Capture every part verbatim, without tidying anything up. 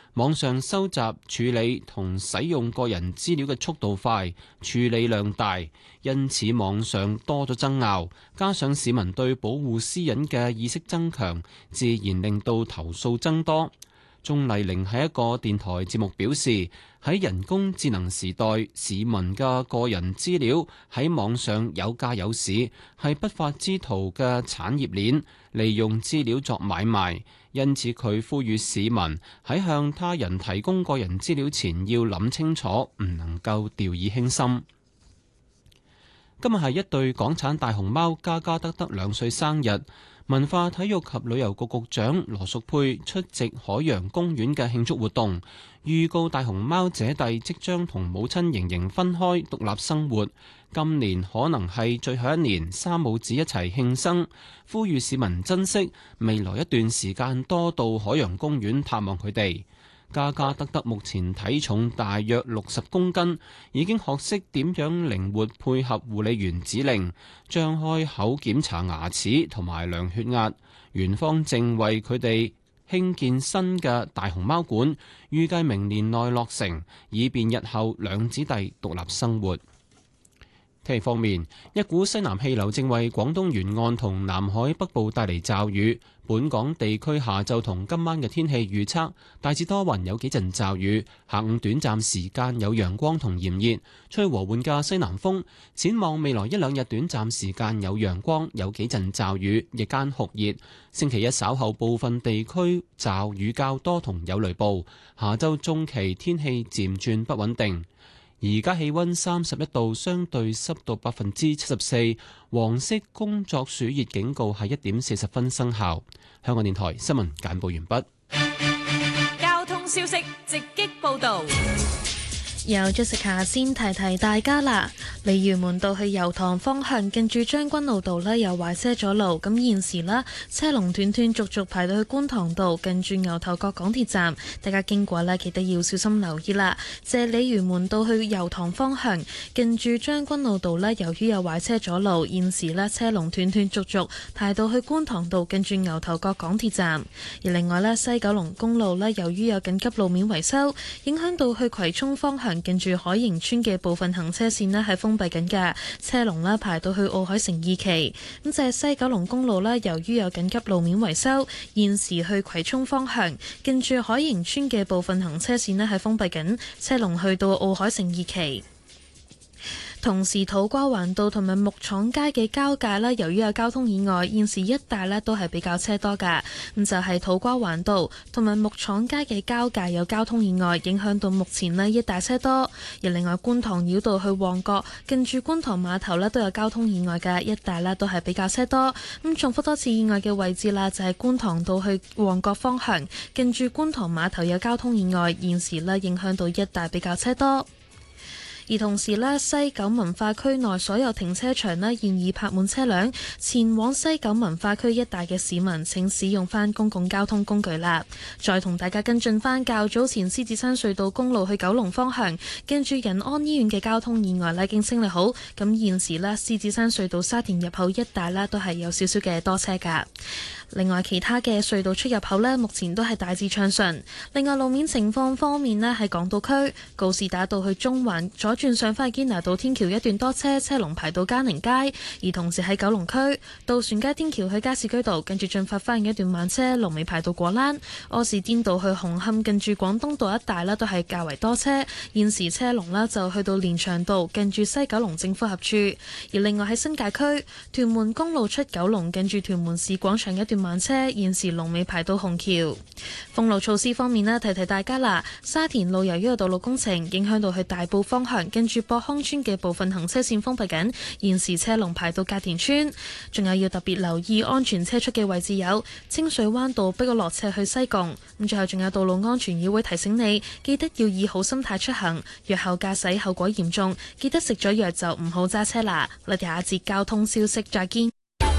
網上收集、處理同使用個人資料嘅速度快，處理量大，因此網上多咗爭拗，加上市民對保護私隱嘅意識增強，自然令到投訴增多。鍾麗玲喺一個電台節目表示，喺人工智能時代，市民嘅個人資料喺網上有價有市，係不法之徒嘅產業鏈，利用資料作買賣。因此佢呼籲市民喺向他人提供個人資料前要諗清楚，唔能夠掉以輕心。今日係一對港產大熊貓加加德德兩歲生日。文化體育及旅遊局局長羅淑佩出席海洋公園嘅慶祝活動，預告大熊貓姐弟即將同母親盈盈分開獨立生活，今年可能係最後一年三母子一齊慶生，呼籲市民珍惜未來一段時間多到海洋公園探望佢哋。加加德德目前體重大約六十公斤，已經學識點樣靈活配合護理員指令，張開口檢查牙齒同埋量血壓。園方正為佢哋興建新嘅大熊貓館，預計明年內落成，以便日後兩姊弟獨立生活。天氣方面，一股西南氣流正為廣東沿岸同南海北部帶嚟驟雨。本港地區下晝同今晚嘅天氣預測大致多雲，有幾陣驟雨，下午短暫時間有陽光同炎熱，吹和緩嘅西南風。展望未來一兩日，短暫時間有陽光，有幾陣驟雨，日間酷熱。星期一稍後部分地區驟雨較多同有雷暴。下週中期天氣漸轉不穩定。而家氣溫三十一度，相對濕度百分之七十四，黃色工作暑熱警告係一點四十分生效。香港電台新聞簡報完畢。 交通消息直擊報道。 由 Jessica 先提提大家啦，鯉魚門道去油塘方向近住將軍澳道呢有壞車阻路，咁現時啦車龍斷斷續續排到去觀塘道近住牛頭角港鐵站，大家經過呢記得要小心留意啦。借鯉魚門道去油塘方向近住將軍澳道呢，由於有壞車阻路，現時呢車龍斷斷續續排到去觀塘道近住牛頭角港鐵站。而另外呢，西九龍公路呢，由於有緊急路面維修，影響到去葵涌方向近住海盈村嘅部分行車線呢係封閉緊嘅，車龍呢排到去奧海城二期。咁就係西九龍公路呢，由於有緊急路面維修，現時去葵涌方向近住海盈村嘅部分行車線呢係封閉緊，車龍去到奧海城二期。同時土瓜灣道同埋木廠街嘅交界咧，由於有交通意外，現時一帶咧都係比較車多㗎。咁就係土瓜灣道同埋木廠街嘅交界有交通意外，影響到目前咧一帶車多。而另外觀塘繞道去旺角近住觀塘碼頭咧都有交通意外嘅，一帶咧都係比較車多。咁重複多次意外嘅位置啦，就係觀塘道去旺角方向近住觀塘碼頭有交通意外，現時咧影響到一帶比較車多。而同時呢，西九文化區內所有停車場呢現已泊滿車輛，前往西九文化區一帶嘅市民請使用翻公共交通工具啦。再同大家跟進翻較早前獅子山隧道公路去九龍方向，跟住仁安醫院嘅交通意外呢已經清理好，咁現時呢，獅子山隧道沙田入口一帶呢都係有少少嘅多車㗎。另外其他嘅隧道出入口呢，目前都係大致暢順。另外路面情況方面呢，喺港島區告士打道去中環左轉上返堅拿道天橋一段多車，車龍排到嘉寧街；而同時喺九龍區渡船街天橋去加士居道，跟住進發翻一段慢車，龍尾排到果欄。柯士甸道去紅磡近住廣東道一帶呢，都係較為多車，現時車龍呢，就去到連翔道近住西九龍政府合署。而另外喺新界區屯門公路出九龍近住屯門市廣場一段慢車，現時龍尾排到紅橋。封路措施方面呢，提提大家啦，沙田路由於有道路工程，影響到去大埔方向跟住博康村嘅部分行車線封閉緊，現時車龍排到隔田村。仲有要特別留意安全車速嘅位置有清水灣道碧角落斜去西貢。咁最後仲有道路安全議會提醒你，記得要以好心態出行，藥後駕駛後果嚴重，記得食咗藥就唔好揸車啦。我哋下一節交通消息再見。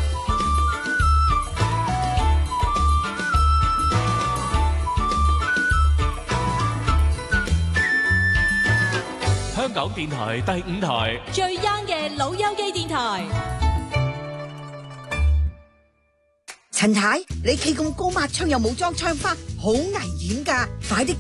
香港電台第五台最 young 嘅老友記電台。 陳太，你企咁高抹窗又冇裝窗花，好危險㗎！快啲